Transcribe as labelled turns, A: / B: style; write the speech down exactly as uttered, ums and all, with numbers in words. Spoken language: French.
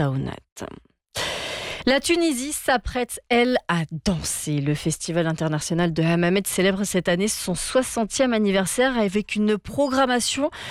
A: Taounat. La Tunisie s'apprête, elle, à danser. Le Festival international de Hammamet célèbre cette année son soixantième anniversaire avec une programmation